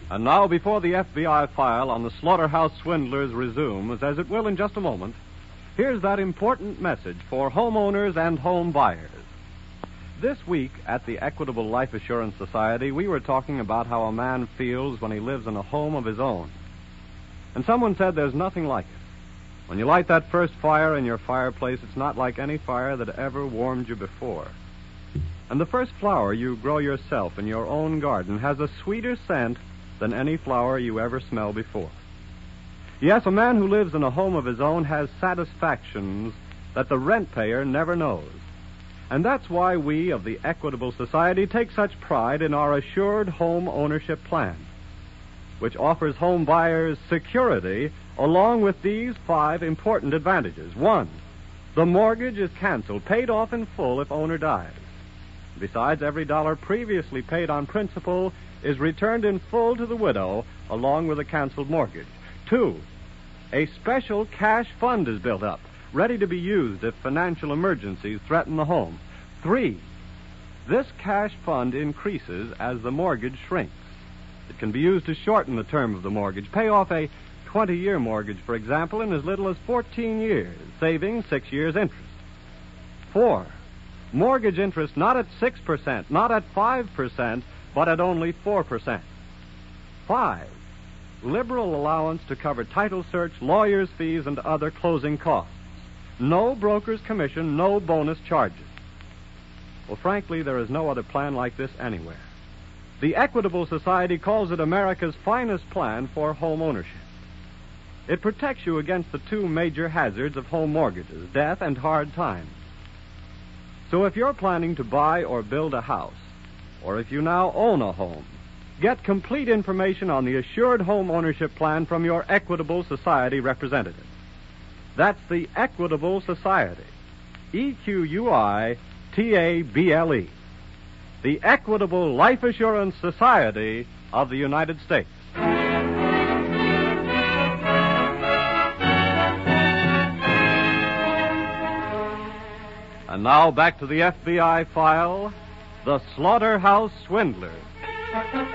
And now, before the FBI file on the slaughterhouse swindlers resumes, as it will in just a moment, here's that important message for homeowners and home buyers. This week at the Equitable Life Assurance Society, we were talking about how a man feels when he lives in a home of his own. And someone said there's nothing like it. When you light that first fire in your fireplace, it's not like any fire that ever warmed you before. And the first flower you grow yourself in your own garden has a sweeter scent than any flower you ever smelled before. Yes, a man who lives in a home of his own has satisfactions that the rent payer never knows. And that's why we of the Equitable Society take such pride in our Assured Home Ownership Plan, which offers home buyers security along with these 5 important advantages. 1, the mortgage is canceled, paid off in full if owner dies. Besides, every dollar previously paid on principal is returned in full to the widow along with a canceled mortgage. 2, a special cash fund is built up, ready to be used if financial emergencies threaten the home. 3, this cash fund increases as the mortgage shrinks. It can be used to shorten the term of the mortgage, pay off a 20-year mortgage, for example, in as little as 14 years, saving 6 years' interest. 4, mortgage interest not at 6%, not at 5%, but at only 4%. 5, liberal allowance to cover title search, lawyers' fees, and other closing costs. No broker's commission, no bonus charges. Well, frankly, there is no other plan like this anywhere. The Equitable Society calls it America's finest plan for home ownership. It protects you against the 2 major hazards of home mortgages, death and hard times. So if you're planning to buy or build a house, or if you now own a home, get complete information on the Assured Home Ownership Plan from your Equitable Society representative. That's the Equitable Society. EQUITABLE. The Equitable Life Assurance Society of the United States. And now back to the FBI file, The Slaughterhouse Swindlers.